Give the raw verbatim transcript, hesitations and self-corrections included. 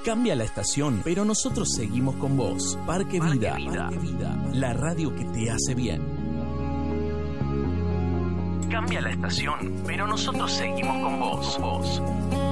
Cambia la estación, pero nosotros seguimos con vos. Parque, Parque Vida, Vida. Parque Vida, la radio que te hace bien. Cambia la estación, pero nosotros seguimos con vos. vos.